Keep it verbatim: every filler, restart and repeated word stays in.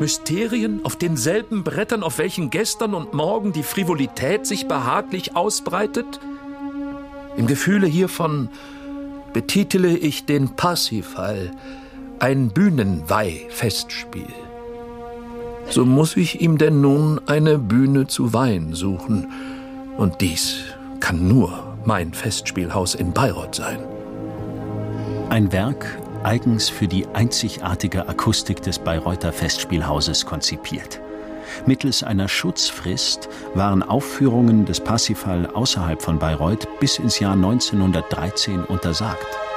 Mysterien auf denselben Brettern, auf welchen gestern und morgen die Frivolität sich behaglich ausbreitet? Im Gefühle hiervon betitele ich den Parsifal, ein Bühnenweih-Festspiel. So muss ich ihm denn nun eine Bühne zu weihen suchen. Und dies kann nur mein Festspielhaus in Bayreuth sein. Ein Werk, eigens für die einzigartige Akustik des Bayreuther Festspielhauses konzipiert. Mittels einer Schutzfrist waren Aufführungen des Parsifal außerhalb von Bayreuth bis ins Jahr neunzehnhundertdreizehn untersagt.